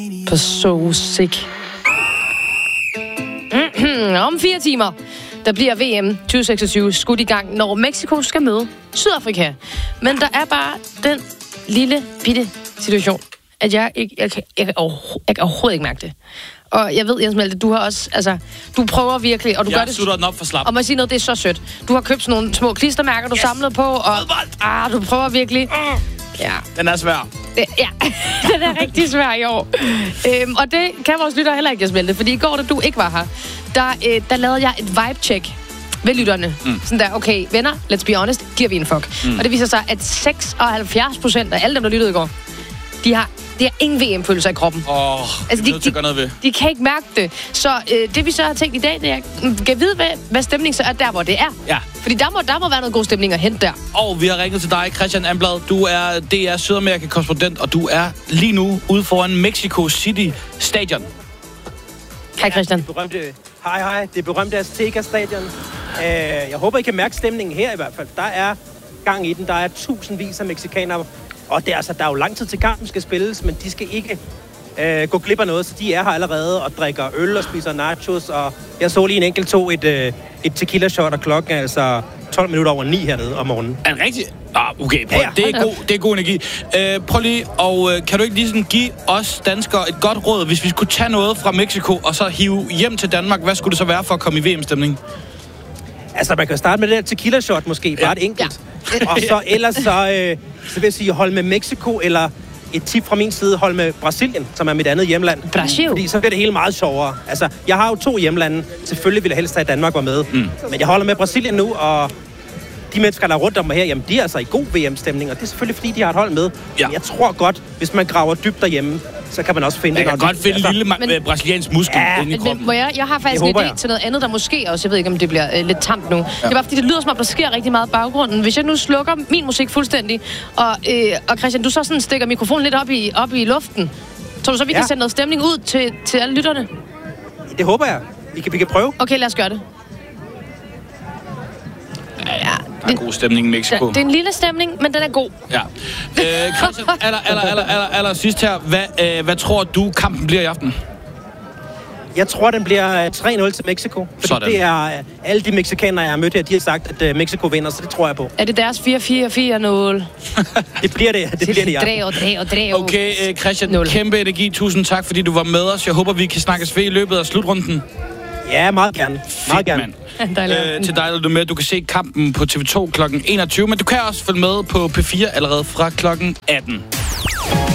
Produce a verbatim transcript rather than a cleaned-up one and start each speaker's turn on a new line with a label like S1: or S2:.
S1: På So Sick. Om fire timer, der bliver V M tyve seksogtyve skudt i gang, når Mexico skal møde Sydafrika. Men der er bare den lille bitte situation, at jeg ikke, jeg kan, jeg kan, overho- jeg kan overhovedet ikke mærke det. Og jeg ved, Jens Malte, du har også, altså, du prøver virkelig, og du
S2: jeg
S1: gør det...
S2: Jeg sutter den op for slap.
S1: Og må jeg sige noget, det er så sødt. Du har købt sådan nogle små klistermærker, du yes. samlede på, og ah, du prøver virkelig... Ja.
S2: Den er svær.
S1: Ja, den er rigtig svær i år. Øhm, og det kan vores lytter heller ikke, Jens Malte, fordi i går, da du ikke var her, der, øh, der lavede jeg et vibe-check ved lytterne. Mm. Sådan der, okay, venner, let's be honest, giver vi en fuck. Mm. Og det viser sig, at seksoghalvfjerds procent af alle dem, der lyttede i går, de har... Det er ingen V M-følelser i kroppen.
S2: Åh, oh, altså, de, de,
S1: de, de kan ikke mærke det. Så øh, det, vi så har tænkt i dag, det er, kan vide, hvad, hvad stemning så er der, hvor det er.
S2: Ja.
S1: Fordi der må, der må være noget god stemning at hente der.
S2: Og vi har ringet til dig, Christian Amblad. Du er D R Sydamerika-korrespondent, og du er lige nu ude foran Mexico City Stadion.
S1: Hej, Christian.
S3: Det berømte, hej, hej. Det berømte Azteca-stadion. Uh, jeg håber, I kan mærke stemningen her i hvert fald. Der er gang i den. Der er tusindvis af mexikanere. Og det er, altså, der er jo lang tid til kampen skal spilles, men de skal ikke øh, gå glip af noget, så de er her allerede og drikker øl og spiser nachos. Og jeg så lige en enkelt to et, øh, et tequila shot, og klokken er altså tolv minutter over ni hernede om morgenen.
S2: Er det rigtigt? Ah, okay, prøv,
S3: ja, ja.
S2: Det, er god, det er god energi. Øh, prøv lige, og øh, kan du ikke lige sådan give os danskere et godt råd, hvis vi skulle tage noget fra Mexico og så hive hjem til Danmark? Hvad skulle det så være for at komme i V M-stemning?
S3: Altså, man kan starte med det der tequila shot måske, bare ja. et enkelt. Ja. Og så ellers så, øh, så vil jeg sige, hold med Mexico, eller et tip fra min side, hold med Brasilien, som er mit andet hjemland.
S1: Brasil?
S3: Fordi så bliver det hele meget sjovere. Altså, jeg har jo to hjemlande. Selvfølgelig ville jeg helst have, at Danmark var med. Mm. Men jeg holder med Brasilien nu, og de mennesker, der er rundt om mig her, jamen, de er altså i god V M-stemning, og det er selvfølgelig, fordi de har et hold med. Ja. Men jeg tror godt, hvis man graver dybt derhjemme, så kan man også finde
S2: jeg
S3: det.
S2: Jeg kan godt finde en lille ma-
S1: men,
S2: brasiliansk muskel
S1: ja,
S2: inde i kroppen.
S1: Men, jeg, jeg har faktisk en idé jeg. til noget andet, der måske også, jeg ved ikke, om det bliver øh, lidt tamt nu. Ja. Det er bare, fordi det lyder som om, der sker rigtig meget i baggrunden. Hvis jeg nu slukker min musik fuldstændig, og, øh, og Christian, du så sådan stikker mikrofonen lidt op i, op i luften, tror du så, vi ja. kan sende noget stemning ud til, til alle lytterne?
S3: Det håber jeg. Vi kan, vi kan prøve.
S1: Okay, lad os gøre det.
S2: Ja, der er god stemning i Mexico.
S1: Det er en lille stemning, men den er god.
S2: Ja. Øh, Christian, aller, aller, aller, aller, aller sidst her. Hvad, øh, hvad tror du, kampen bliver i aften?
S3: Jeg tror, den bliver tre nul til Mexico. Fordi sådan. Det er uh, alle de mexikanere, jeg har mødt her, de har sagt, at uh, Mexico vinder, så det tror jeg på.
S1: Er det deres fire fire fire nul?
S3: Det bliver det, det bliver det, ja.
S1: Dreo, dreo, dreo.
S2: Okay, uh, Christian, nul. Kæmpe energi. Tusind tak, fordi du var med os. Jeg håber, vi kan snakkes ved i løbet af slutrunden.
S3: Ja, meget gerne. Meget gerne.
S2: Øh, til dig, der er med. Du kan se kampen på T V to klokken enogtyve, men du kan også følge med på P fire allerede fra klokken atten.